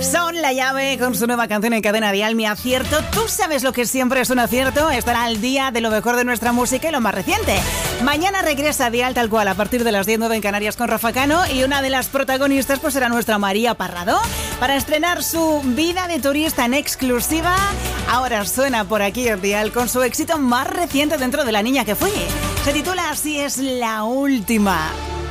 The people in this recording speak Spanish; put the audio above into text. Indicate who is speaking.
Speaker 1: Son La Llave con su nueva canción en Cadena Dial, Mi Acierto. Tú sabes lo que siempre es un acierto, estará al día de lo mejor de nuestra música y lo más reciente. Mañana regresa Dial tal cual a partir de las 10:09 en Canarias con Rafa Cano, y una de las protagonistas pues será nuestra María Parrado para estrenar su vida de turista en exclusiva. Ahora suena por aquí en Dial con su éxito más reciente dentro de La Niña que fui. Se titula Así es la última.